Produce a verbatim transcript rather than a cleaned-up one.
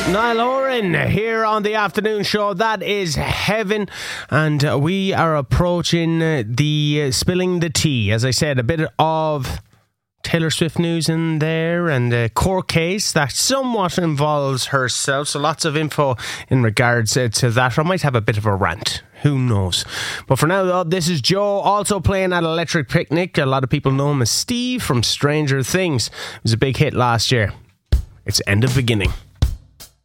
Niall Horan here on the afternoon show. That is Heaven, and uh, we are approaching uh, the uh, spilling the tea. As I said, a bit of Taylor Swift news in there, and a court case that somewhat involves herself. So lots of info in regards uh, to that. I might have a bit of a rant. Who knows? But for now, though, this is Joe, also playing at Electric Picnic. A lot of people know him as Steve from Stranger Things. It was a big hit last year. It's End of Beginning.